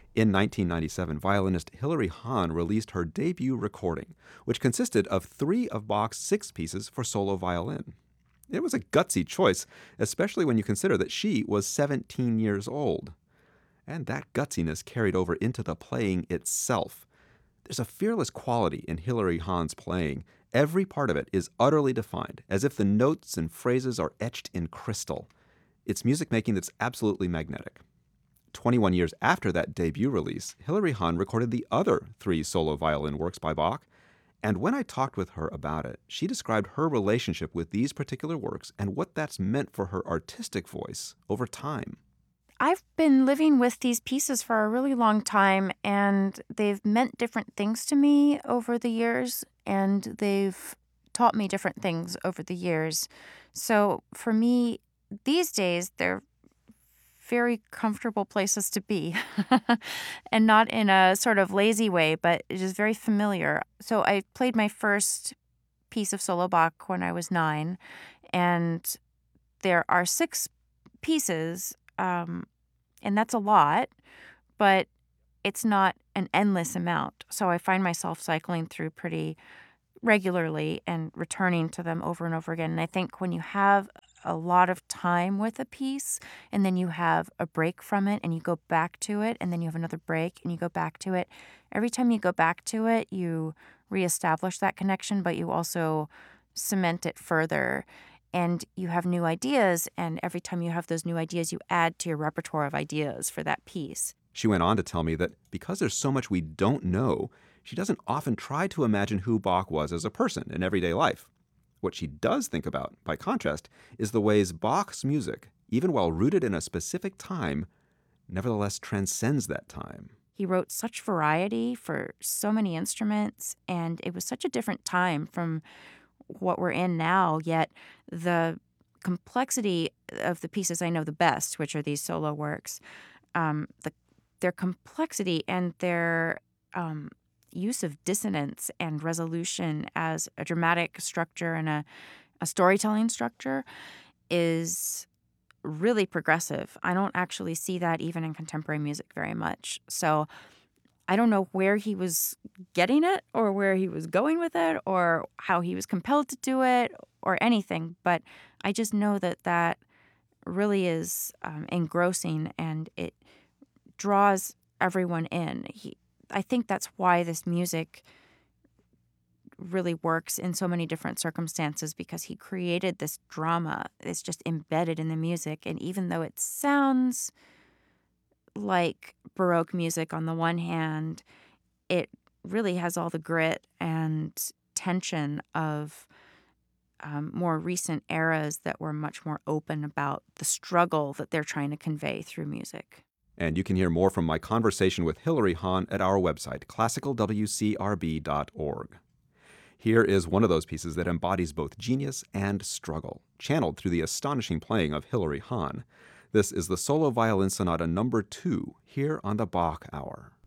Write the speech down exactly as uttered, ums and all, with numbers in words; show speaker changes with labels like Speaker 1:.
Speaker 1: In nineteen ninety-seven, violinist Hilary Hahn released her debut recording, which consisted of three of Bach's six pieces for solo violin. It was a gutsy choice, especially when you consider that she was seventeen years old. And that gutsiness carried over into the playing itself. There's a fearless quality in Hilary Hahn's playing. Every part of it is utterly defined, as if the notes and phrases are etched in crystal. It's music making that's absolutely magnetic. twenty-one years after that debut release, Hilary Hahn recorded the other three solo violin works by Bach, and when I talked with her about it, she described her relationship with these particular works and what that's meant for her artistic voice over time.
Speaker 2: I've been living with these pieces for a really long time, and they've meant different things to me over the years, and they've taught me different things over the years. So for me, these days, they're very comfortable places to be, and not in a sort of lazy way, but it is very familiar. So I played my first piece of solo Bach when I was nine, and there are six pieces, um, and that's a lot, but it's not an endless amount. So I find myself cycling through pretty regularly and returning to them over and over again. And I think when you have a lot of time with a piece and then you have a break from it and you go back to it and then you have another break and you go back to it, every time you go back to it, you reestablish that connection, but you also cement it further. And you have new ideas, and every time you have those new ideas, you add to your repertoire of ideas for that piece.
Speaker 1: She went on to tell me that because there's so much we don't know, she doesn't often try to imagine who Bach was as a person in everyday life. What she does think about, by contrast, is the ways Bach's music, even while rooted in a specific time, nevertheless transcends that time.
Speaker 2: He wrote such variety for so many instruments, and it was such a different time from what we're in now, yet the complexity of the pieces I know the best, which are these solo works, um, the, their complexity and their um, use of dissonance and resolution as a dramatic structure and a, a storytelling structure is really progressive. I don't actually see that even in contemporary music very much. So I don't know where he was getting it or where he was going with it or how he was compelled to do it or anything, but I just know that that really is um, engrossing and it draws everyone in. He, I think that's why this music really works in so many different circumstances, because he created this drama that's just embedded in the music, and even though it sounds like Baroque music on the one hand, it really has all the grit and tension of um, more recent eras that were much more open about the struggle that they're trying to convey through music.
Speaker 1: And you can hear more from my conversation with Hilary Hahn at our website, classical w c r b dot org. Here is one of those pieces that embodies both genius and struggle, channeled through the astonishing playing of Hilary Hahn. This is the Solo Violin Sonata number two, here on the Bach Hour.